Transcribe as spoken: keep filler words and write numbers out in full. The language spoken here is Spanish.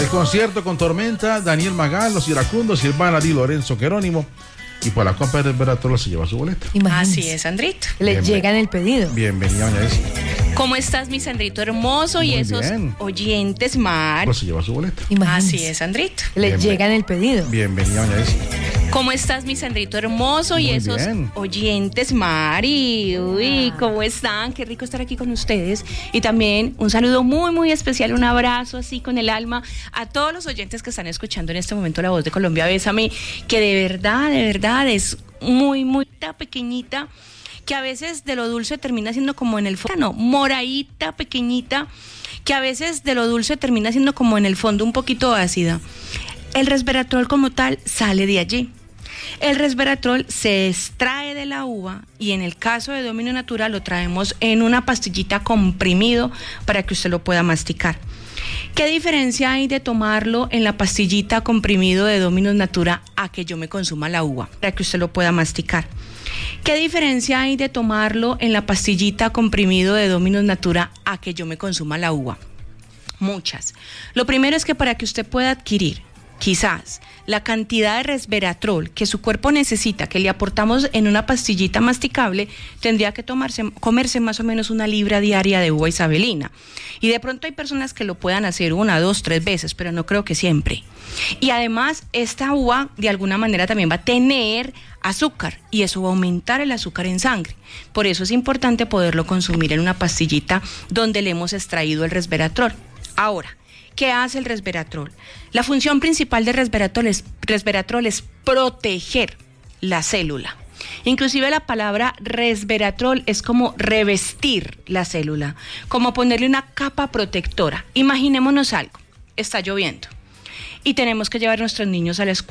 El concierto con Tormenta, Daniel Magal, Los Iracundos, Silvana Di Lorenzo Jerónimo. Y por la compra del Resveratrol se lleva su boleta. Imagínense. Así es, Sandrito. Le Bienven- llega en el pedido. Bienvenida, doña Elsa. ¿Cómo estás, mi Sandrito hermoso? Muy y esos bien. oyentes, Mar. Pues se lleva su boleta. Imagínense. Así es, Sandrito. Le Bienven- llega en el pedido. Bienvenida, doña Elsa. ¿Cómo estás, mi Sandrito hermoso? Muy y esos bien. oyentes, Mari. Uy, ¿cómo están? Qué rico estar aquí con ustedes. Y también un saludo muy, muy especial, un abrazo así con el alma a todos los oyentes que están escuchando en este momento La Voz de Colombia. Bésame, que de verdad, de verdad es muy, muy pequeñita, que a veces de lo dulce termina siendo como en el fondo, no, moradita, pequeñita, que a veces de lo dulce termina siendo como en el fondo un poquito ácida. El resveratrol como tal sale de allí. El resveratrol se extrae de la uva y en el caso de Domino Natura lo traemos en una pastillita comprimido para que usted lo pueda masticar. ¿Qué diferencia hay de tomarlo en la pastillita comprimido de Dominus Natura a que yo me consuma la uva para que usted lo pueda masticar? ¿Qué diferencia hay de tomarlo en la pastillita comprimido de Dominus Natura a que yo me consuma la uva? Muchas. Lo primero es que para que usted pueda adquirir quizás la cantidad de resveratrol que su cuerpo necesita, que le aportamos en una pastillita masticable, tendría que tomarse, comerse más o menos una libra diaria de uva isabelina. Y de pronto hay personas que lo puedan hacer una, dos, tres veces, pero no creo que siempre. Y además, esta uva de alguna manera también va a tener azúcar y eso va a aumentar el azúcar en sangre. Por eso es importante poderlo consumir en una pastillita donde le hemos extraído el resveratrol. Ahora, ¿qué hace el resveratrol? La función principal del resveratrol es, resveratrol es proteger la célula. Inclusive la palabra resveratrol es como revestir la célula, como ponerle una capa protectora. Imaginémonos algo, está lloviendo y tenemos que llevar a nuestros niños a la escuela.